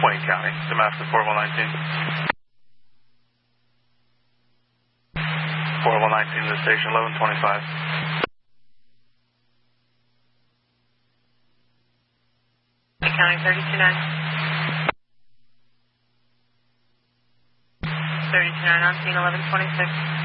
Wayne County, Damascus 4119. 4119 to the station, 1125. Wayne County 329. 329 on scene, 1126.